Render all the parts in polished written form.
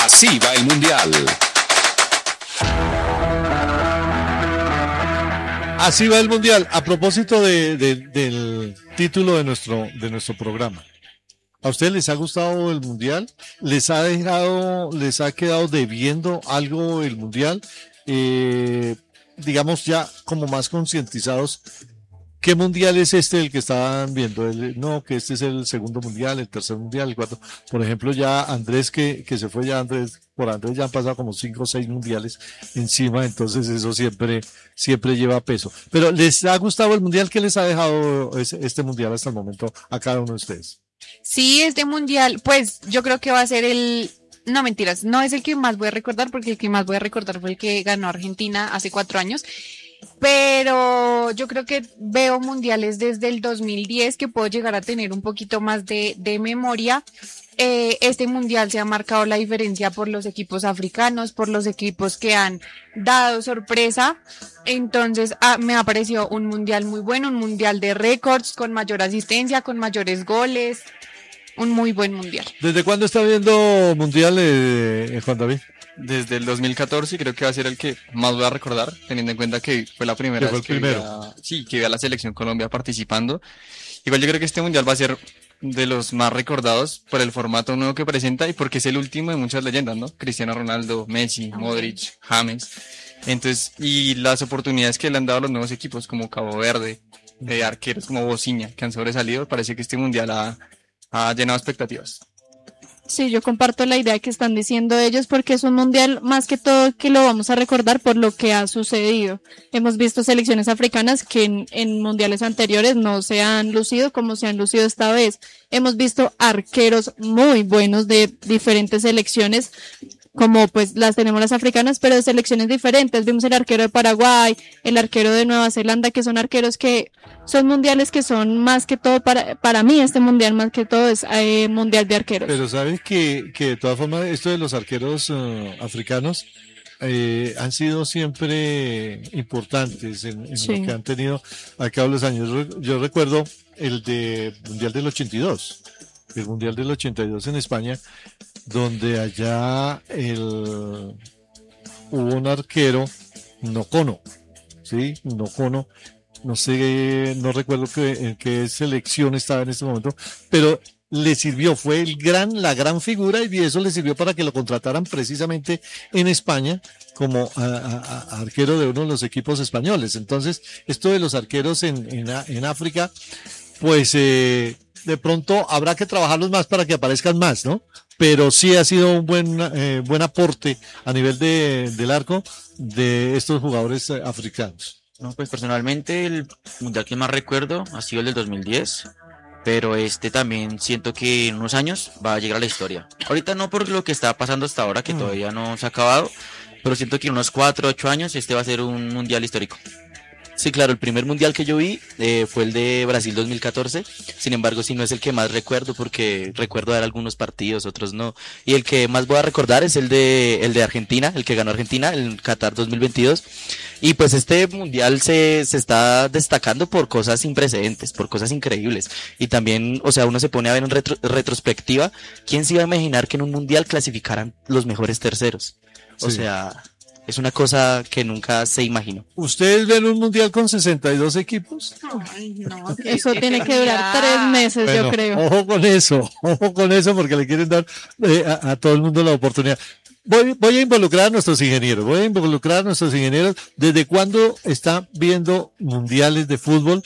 Así va el Mundial. Así va el Mundial. A propósito del título de nuestro programa. ¿A ustedes les ha gustado el Mundial? ¿Les ha quedado debiendo algo el Mundial? Digamos ya como más concientizados. ¿Qué mundial es este el que estaban viendo? No, que este es el segundo mundial, el tercer mundial, el cuarto. Por ejemplo, ya Andrés, que se fue ya por Andrés ya han pasado como 5 o 6 mundiales encima, entonces eso siempre lleva peso. Pero ¿les ha gustado el mundial? ¿Qué les ha dejado este mundial hasta el momento a cada uno de ustedes? Sí, este mundial, pues yo creo que va a ser no mentiras, no es el que más voy a recordar, porque el que más voy a recordar fue el que ganó Argentina hace 4 años. Pero yo creo que veo mundiales desde el 2010 que puedo llegar a tener un poquito más de memoria. Este mundial se ha marcado la diferencia por los equipos africanos, por los equipos que han dado sorpresa. Entonces me ha parecido un mundial muy bueno, un mundial de récords, con mayor asistencia, con mayores goles. Un muy buen mundial. ¿Desde cuándo está viendo mundial, Juan David? Desde el 2014, y creo que va a ser el que más voy a recordar, teniendo en cuenta que fue la primera vez que vi a la selección Colombia participando. Igual yo creo que este mundial va a ser de los más recordados por el formato nuevo que presenta y porque es el último de muchas leyendas, ¿no? Cristiano Ronaldo, Messi, Modric, James. Entonces, y las oportunidades que le han dado a los nuevos equipos como Cabo Verde, de arqueros como Bociña, que han sobresalido, parece que este mundial ha llenado expectativas. Sí, yo comparto la idea que están diciendo ellos, porque es un mundial más que todo que lo vamos a recordar por lo que ha sucedido. Hemos visto selecciones africanas que en mundiales anteriores no se han lucido como se han lucido esta vez. Hemos visto arqueros muy buenos de diferentes selecciones, como pues las tenemos las africanas, pero de selecciones diferentes. Vimos el arquero de Paraguay, el arquero de Nueva Zelanda, que son arqueros que son mundiales que son más que todo para mí este mundial más que todo es mundial de arqueros. Pero sabes que de todas formas esto de los arqueros africanos han sido siempre importantes en Sí. lo que han tenido a cabo los años. Yo recuerdo el de Mundial del 82, el Mundial del 82 en España, donde allá hubo un arquero, Nocono, ¿sí? Nocono, no sé, no recuerdo en qué selección estaba en este momento, pero le sirvió, fue la gran figura, y eso le sirvió para que lo contrataran precisamente en España como arquero de uno de los equipos españoles. Entonces, esto de los arqueros en África, pues de pronto habrá que trabajarlos más para que aparezcan más, ¿no? Pero sí ha sido un buen aporte a nivel del arco de estos jugadores africanos. No, pues personalmente el mundial que más recuerdo ha sido el del 2010, pero este también siento que en unos años va a llegar a la historia. Ahorita no por lo que está pasando hasta ahora, que todavía no se ha acabado, pero siento que en unos 4 o 8 años este va a ser un mundial histórico. Sí, claro, el primer mundial que yo vi fue el de Brasil 2014, sin embargo sí no es el que más recuerdo porque recuerdo ver algunos partidos, otros no, y el que más voy a recordar es el de Argentina, el que ganó Argentina, el Qatar 2022, y pues este mundial se está destacando por cosas sin precedentes, por cosas increíbles, y también, o sea, uno se pone a ver en retrospectiva, ¿quién se iba a imaginar que en un mundial clasificaran los mejores terceros? O Sí. sea, es una cosa que nunca se imaginó. ¿Ustedes ven un mundial con 62 equipos? Ay, no, Eso tiene que durar 3 meses, Bueno, yo creo. ojo con eso, porque le quieren dar a todo el mundo la oportunidad. Voy a involucrar a nuestros ingenieros. ¿Desde cuándo están viendo mundiales de fútbol?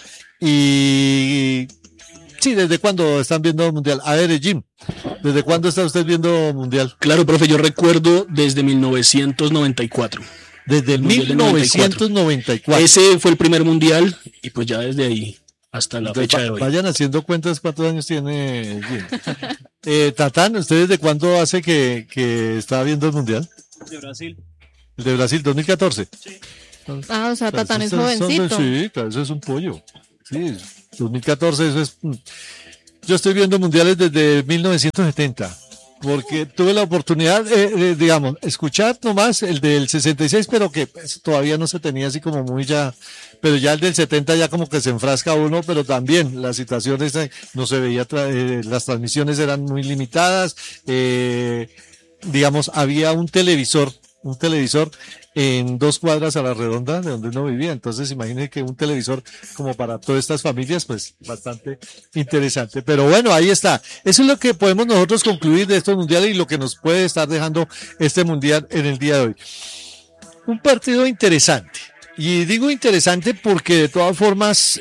Y sí, ¿desde cuándo están viendo mundial? A ver, Jim, ¿desde cuándo está usted viendo mundial? Claro, profe, yo recuerdo desde 1994. Desde el Mundial del 1994. Ese fue el primer mundial y pues ya desde ahí hasta la fecha de hoy. Vayan haciendo cuentas cuántos años tiene Jim. Tatán, ¿usted desde cuándo hace que está viendo el mundial? De Brasil. El de Brasil, 2014. Ah, o sea, Tatán es Eso jovencito. Sí, claro, eso es un pollo. Sí, 2014, eso es. Yo estoy viendo mundiales desde 1970, porque tuve la oportunidad, digamos, escuchar nomás el del 66, pero que pues, todavía no se tenía así como muy ya, pero ya el del 70 ya como que se enfrasca uno, pero también las situaciones no se veía, las transmisiones eran muy limitadas, digamos, había un televisor en 2 cuadras a la redonda de donde uno vivía. Entonces, imagínense que un televisor como para todas estas familias, pues bastante interesante. Pero bueno, ahí está. Eso es lo que podemos nosotros concluir de estos mundiales y lo que nos puede estar dejando este mundial en el día de hoy. Un partido interesante. Y digo interesante porque de todas formas,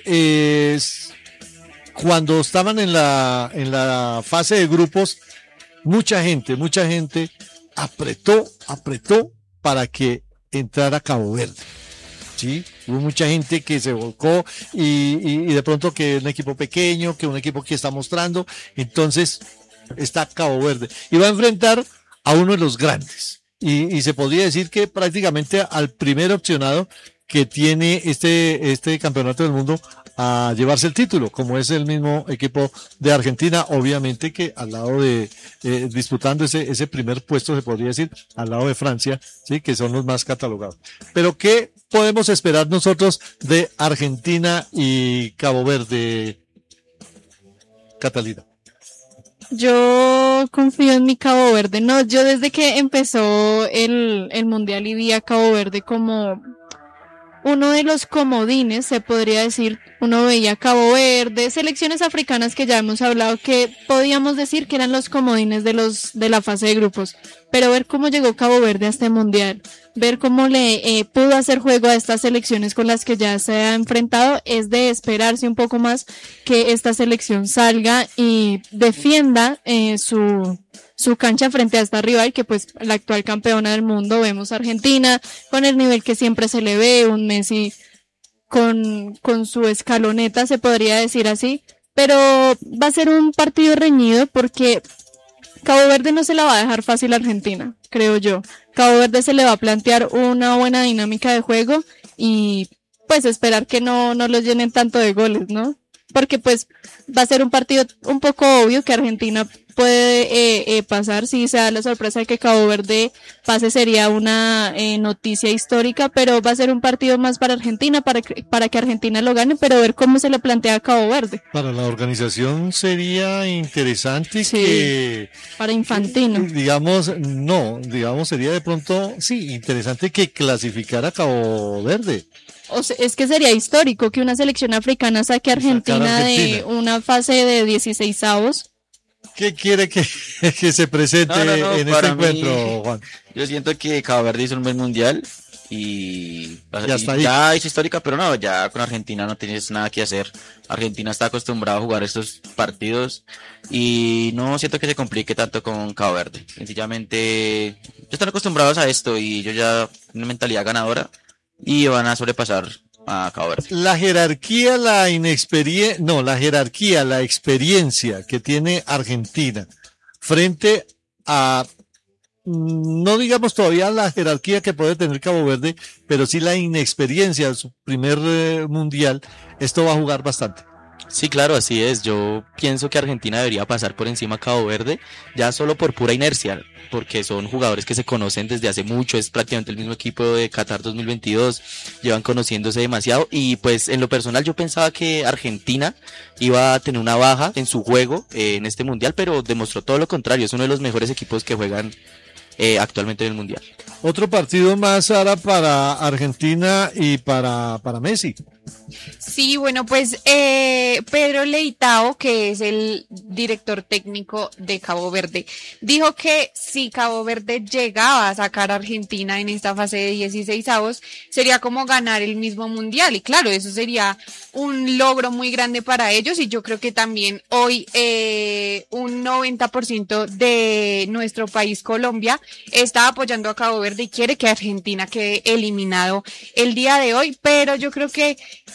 cuando estaban en la fase de grupos, mucha gente apretó para que entrara Cabo Verde. ¿Sí? Hubo mucha gente que se volcó y de pronto que un equipo pequeño, que un equipo que está mostrando, entonces está Cabo Verde. Y va a enfrentar a uno de los grandes. Y se podría decir que prácticamente al primer opcionado que tiene este campeonato del mundo a llevarse el título, como es el mismo equipo de Argentina, obviamente que al lado de, disputando ese primer puesto, se podría decir, al lado de Francia, sí, que son los más catalogados. Pero ¿qué podemos esperar nosotros de Argentina y Cabo Verde, Catalina? Yo confío en mi Cabo Verde. No, yo desde que empezó el mundial y vi a Cabo Verde como uno de los comodines, se podría decir. Uno veía Cabo Verde, selecciones africanas que ya hemos hablado que podíamos decir que eran los comodines de la fase de grupos, pero ver cómo llegó Cabo Verde a este mundial, ver cómo le pudo hacer juego a estas selecciones con las que ya se ha enfrentado, es de esperarse un poco más que esta selección salga y defienda su cancha frente a esta rival que pues la actual campeona del mundo. Vemos a Argentina con el nivel que siempre se le ve, un Messi con su escaloneta, se podría decir así, pero va a ser un partido reñido porque Cabo Verde no se la va a dejar fácil a Argentina, creo yo. Cabo Verde se le va a plantear una buena dinámica de juego y pues esperar que no los llenen tanto de goles, ¿no? Porque pues va a ser un partido un poco obvio que Argentina puede pasar. Si se da la sorpresa de que Cabo Verde pase, sería una noticia histórica, pero va a ser un partido más para Argentina, para que Argentina lo gane, pero ver cómo se le plantea a Cabo Verde. Para la organización sería interesante, sí, que para Infantino, digamos sería de pronto interesante que clasificara Cabo Verde. O sea, es que sería histórico que una selección africana saque a Argentina de una fase de 16avos. ¿Qué quiere que se presente en este encuentro, Juan? Yo siento que Cabo Verde hizo un buen mundial y ya es histórica, pero no, ya con Argentina no tienes nada que hacer. Argentina está acostumbrado a jugar estos partidos y no siento que se complique tanto con Cabo Verde. Sencillamente ya están acostumbrados a esto y ellos ya una mentalidad ganadora y van a sobrepasar a Cabo Verde. La jerarquía, la experiencia que tiene Argentina frente a, no digamos todavía la jerarquía que puede tener Cabo Verde, pero sí la inexperiencia de su primer mundial, esto va a jugar bastante. Sí, claro, así es. Yo pienso que Argentina debería pasar por encima a Cabo Verde, ya solo por pura inercia, porque son jugadores que se conocen desde hace mucho, es prácticamente el mismo equipo de Qatar 2022, llevan conociéndose demasiado y pues en lo personal yo pensaba que Argentina iba a tener una baja en su juego en este mundial, pero demostró todo lo contrario, es uno de los mejores equipos que juegan actualmente en el mundial. Otro partido más ahora para Argentina y para Messi. Sí, bueno, pues Pedro Leitao, que es el director técnico de Cabo Verde, dijo que si Cabo Verde llegaba a sacar a Argentina en esta fase de 16avos, sería como ganar el mismo mundial. Y claro, eso sería un logro muy grande para ellos. Y yo creo que también hoy un 90% de nuestro país, Colombia, está apoyando a Cabo Verde y quiere que Argentina quede eliminado el día de hoy. Pero yo creo que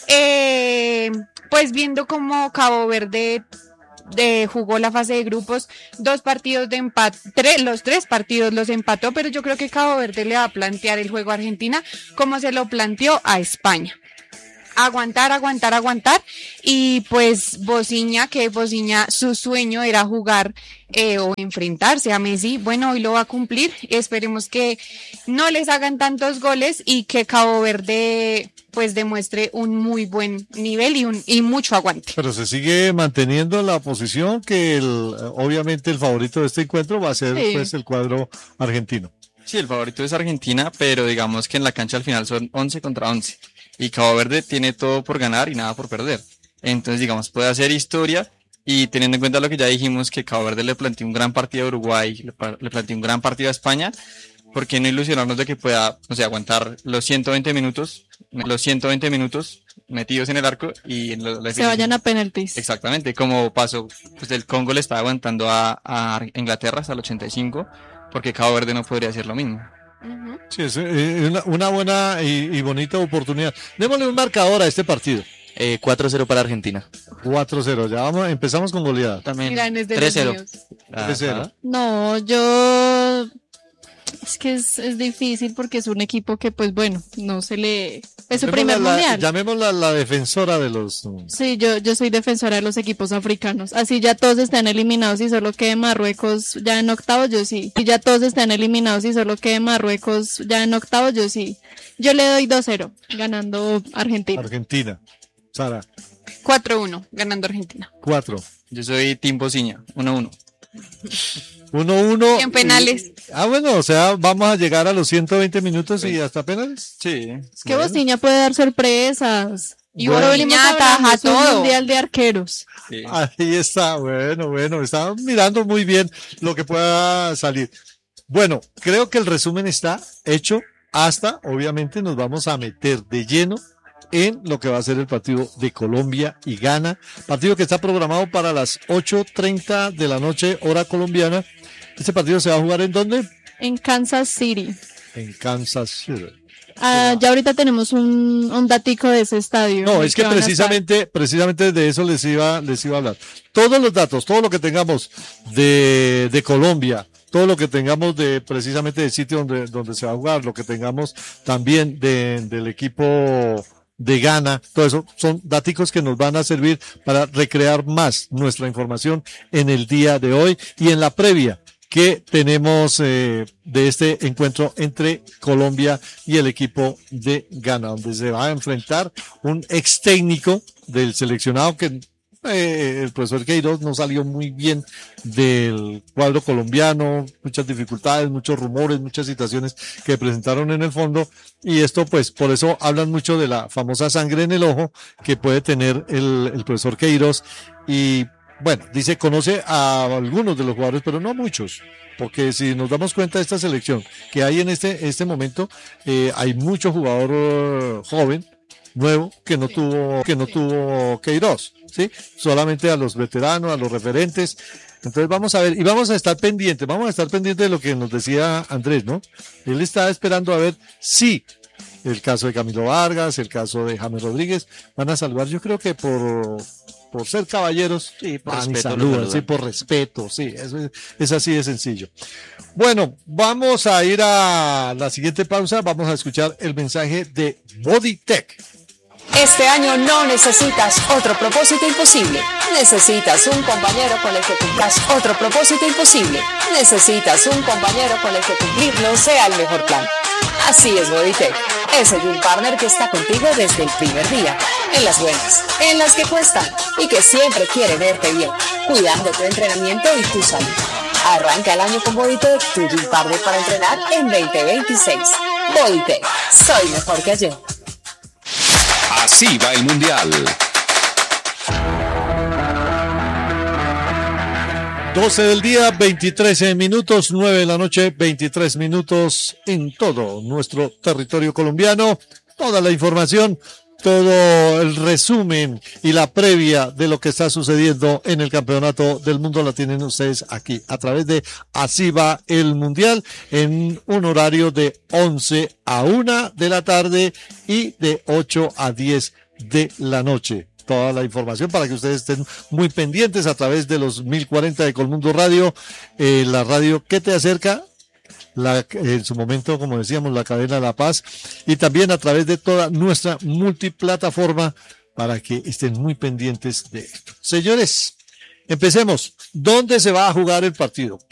pues viendo cómo Cabo Verde jugó la fase de grupos, 2 partidos de empate, los 3 partidos los empató, pero yo creo que Cabo Verde le va a plantear el juego a Argentina como se lo planteó a España. Aguantar y pues Bociña, su sueño era jugar o enfrentarse a Messi, bueno, hoy lo va a cumplir. Esperemos que no les hagan tantos goles y que Cabo Verde pues demuestre un muy buen nivel y mucho aguante. Pero se sigue manteniendo la posición que obviamente el favorito de este encuentro va a ser pues el cuadro argentino. Sí, el favorito es Argentina, pero digamos que en la cancha al final son 11 contra 11. Y Cabo Verde tiene todo por ganar y nada por perder. Entonces, digamos, puede hacer historia. Y teniendo en cuenta lo que ya dijimos, que Cabo Verde le planteó un gran partido a Uruguay, le planteó un gran partido a España, ¿por qué no ilusionarnos de que pueda, aguantar los 120 minutos metidos en el arco y se vayan a penaltis? Exactamente, como pasó, pues el Congo le está aguantando a Inglaterra hasta el 85, porque Cabo Verde no podría hacer lo mismo. Sí, es una buena y bonita oportunidad. Démosle un marcador a este partido. 4-0 para Argentina. 4-0, ya empezamos con goleada. También Miran, es de 3-0. 3-0. No, yo... Es que es difícil porque es un equipo que, pues bueno, no se le... Es su primer mundial. Llamémosla la defensora de los... Sí, yo soy defensora de los equipos africanos. Así ya todos están eliminados y solo quede Marruecos ya en octavos, yo sí. Y ya todos están eliminados y solo quede Marruecos ya en octavos, yo sí. Yo le doy 2-0, ganando Argentina. Argentina. Sara. 4-1, ganando Argentina. 4. Yo soy Team Bociña, 1-1. 1-1. En penales. Bueno, o sea, vamos a llegar a los 120 minutos y hasta penales. Sí. Es que Bociña puede dar sorpresas. Y bueno, Bociña ataja todo. Un mundial de arqueros. Sí. Ahí está, bueno, está mirando muy bien lo que pueda salir. Bueno, creo que el resumen está hecho. Hasta, obviamente, nos vamos a meter de lleno en lo que va a ser el partido de Colombia y Ghana, partido que está programado para las 8:30 de la noche, hora colombiana. ¿Este partido se va a jugar en dónde? En Kansas City. En Kansas City. Ya ahorita tenemos un datico de ese estadio. No, es que precisamente de eso les iba a hablar. Todos los datos, todo lo que tengamos de Colombia, todo lo que tengamos precisamente del sitio donde se va a jugar, lo que tengamos también del equipo de Ghana, todo eso son datos que nos van a servir para recrear más nuestra información en el día de hoy y en la previa que tenemos de este encuentro entre Colombia y el equipo de Ghana, donde se va a enfrentar un ex técnico del seleccionado que el profesor Queiroz no salió muy bien del cuadro colombiano, muchas dificultades, muchos rumores, muchas situaciones que presentaron en el fondo, y esto pues por eso hablan mucho de la famosa sangre en el ojo que puede tener el profesor Queiroz. Y bueno, dice, conoce a algunos de los jugadores, pero no a muchos, porque si nos damos cuenta de esta selección que hay en este momento, hay mucho jugador joven, nuevo, que no tuvo Queiroz, ¿sí? Solamente a los veteranos, a los referentes. Entonces vamos a ver, y vamos a estar pendientes de lo que nos decía Andrés, ¿no? Él está esperando a ver si el caso de Camilo Vargas, el caso de James Rodríguez, van a salvar, yo creo que por ser caballeros, sí, por respeto, saludan, sí, por respeto, sí, eso es así de sencillo. Bueno, vamos a ir a la siguiente pausa, vamos a escuchar el mensaje de Bodytech. Este año no necesitas otro propósito imposible. Necesitas un compañero con el que cumplas otro propósito imposible. Necesitas un compañero con el que cumplirlo sea el mejor plan. Así es Bodytech. Es el Gym Partner que está contigo desde el primer día. En las buenas, en las que cuestan y que siempre quiere verte bien, cuidando tu entrenamiento y tu salud. Arranca el año con Bodytech, tu Gym Partner para entrenar en 2026. Bodytech, soy mejor que ayer. Así va el Mundial. 12 del día, 23 minutos, 9 de la noche, 23 minutos en todo nuestro territorio colombiano. Toda la información, todo el resumen y la previa de lo que está sucediendo en el Campeonato del Mundo la tienen ustedes aquí a través de Así va el Mundial en un horario de 11 a 1 de la tarde y de 8 a 10 de la noche. Toda la información para que ustedes estén muy pendientes a través de los 1040 de Colmundo Radio, la radio que te acerca, en su momento, como decíamos, la cadena La Paz, y también a través de toda nuestra multiplataforma para que estén muy pendientes de esto. Señores, empecemos. ¿Dónde se va a jugar el partido?